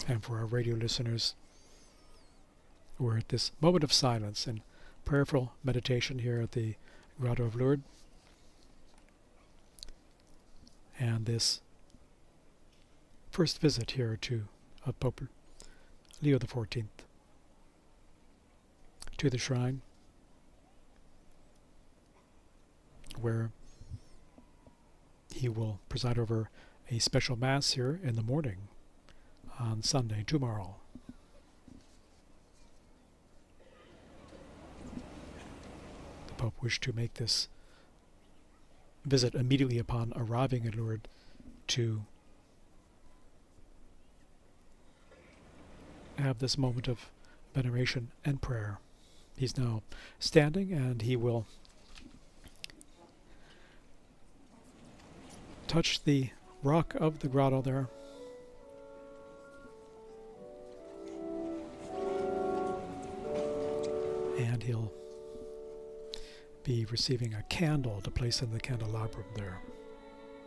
And for our radio listeners, we're at this moment of silence and prayerful meditation here at the Grotto of Lourdes. And this first visit here of Pope Leo XIV to the shrine, where he will preside over a special Mass here in the morning on Sunday, tomorrow. The Pope wished to make this visit immediately upon arriving in Lourdes to have this moment of veneration and prayer. He's now standing, and he will touch the rock of the grotto there. And he'll be receiving a candle to place in the candelabrum there.